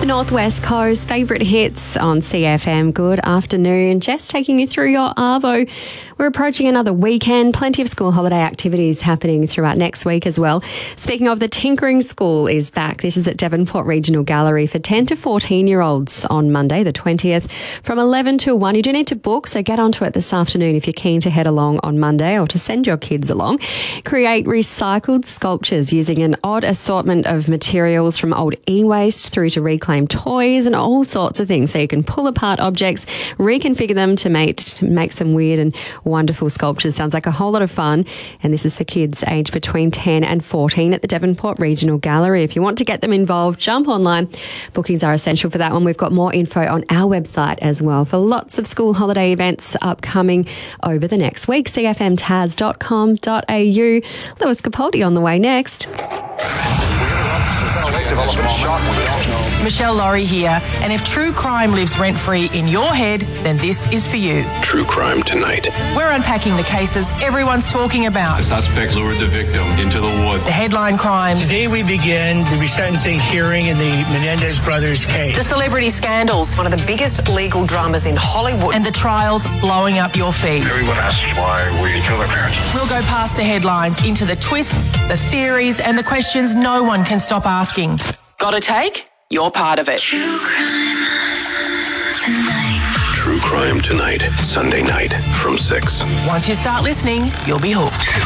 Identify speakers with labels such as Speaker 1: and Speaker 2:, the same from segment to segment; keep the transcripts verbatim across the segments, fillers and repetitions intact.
Speaker 1: The Northwest Coast favourite hits on C F M. Good afternoon. Jess taking you through your Arvo. We're approaching another weekend. Plenty of school holiday activities happening throughout next week as well. Speaking of, the Tinkering School is back. This is at Devonport Regional Gallery for ten to fourteen year olds on Monday the twentieth from eleven till one. You do need to book, so get onto it this afternoon if you're keen to head along on Monday or to send your kids along. Create recycled sculptures using an odd assortment of materials from old e-waste through to reclaimed toys and all sorts of things. So you can pull apart objects, reconfigure them to make, to make some weird and wonderful sculptures. Sounds like a whole lot of fun. And this is for kids aged between ten and fourteen at the Devonport Regional Gallery. If you want to get them involved, jump online. Bookings are essential for that one. We've got more info on our website as well for lots of school holiday events upcoming over the next week. c f m taz dot com dot a u. Lewis Capaldi on the way next.
Speaker 2: Michelle Laurie here, and if true crime lives rent-free in your head, then this is for you.
Speaker 3: True Crime Tonight.
Speaker 2: We're unpacking the cases everyone's talking about.
Speaker 4: The suspect lured the victim into the woods.
Speaker 2: The headline crimes.
Speaker 5: Today we begin the resentencing hearing in the Menendez brothers case.
Speaker 2: The celebrity scandals.
Speaker 6: One of the biggest legal dramas in Hollywood.
Speaker 2: And the trials blowing up your feed.
Speaker 3: Everyone asks why we kill their parents.
Speaker 2: We'll go past the headlines into the twists, the theories, and the questions no one can stop asking. Got a take? You're part of it.
Speaker 7: True Crime Tonight.
Speaker 3: True Crime Tonight, Sunday night from six.
Speaker 2: Once you start listening, you'll be hooked.
Speaker 7: True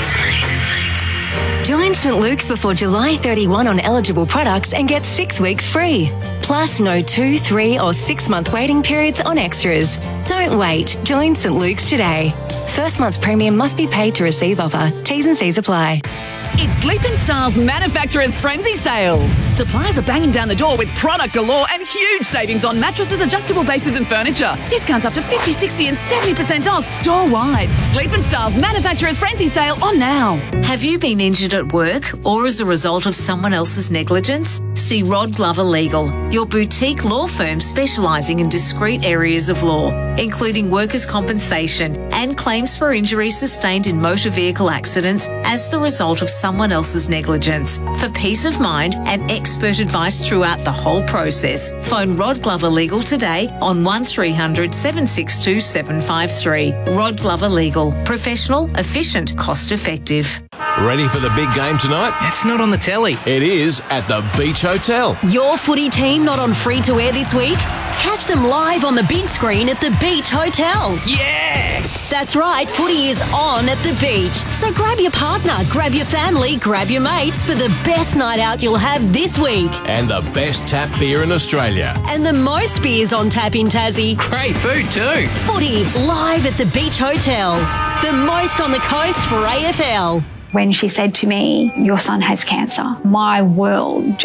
Speaker 7: Crime Tonight.
Speaker 8: Join Saint Luke's before July thirty-first on eligible products and get six weeks free. Plus no two, three or six month waiting periods on extras. Don't wait. Join Saint Luke's today. First month's premium must be paid to receive offer. T's and C's apply.
Speaker 9: It's Sleep in Style's Manufacturer's Frenzy Sale. Suppliers are banging down the door with product galore and huge savings on mattresses, adjustable bases and furniture. Discounts up to fifty, sixty and seventy percent off store-wide. Sleep in Style's Manufacturer's Frenzy Sale on now.
Speaker 10: Have you been injured at work or as a result of someone else's negligence? See Rod Glover Legal, your boutique law firm specialising in discrete areas of law, including workers' compensation and claims for injuries sustained in motor vehicle accidents as the result of someone else's negligence. For peace of mind and expert advice throughout the whole process, phone Rod Glover Legal today on one three hundred, seven six two, seven five three. Rod Glover Legal. Professional, efficient, cost effective.
Speaker 11: Ready for the big game tonight?
Speaker 12: It's not on the telly.
Speaker 11: It is at the Beach Hotel.
Speaker 13: Your footy team not on free to air this week? Catch them live on the big screen at the Beach Hotel.
Speaker 12: Yes!
Speaker 13: That's right, footy is on at the beach. So grab your partner, grab your family, grab your mates for the best night out you'll have this week.
Speaker 11: And the best tap beer in Australia.
Speaker 13: And the most beers on tap in Tassie.
Speaker 12: Great food too.
Speaker 13: Footy live at the Beach Hotel. The most on the coast for A F L.
Speaker 14: When she said to me, "Your son has cancer," my world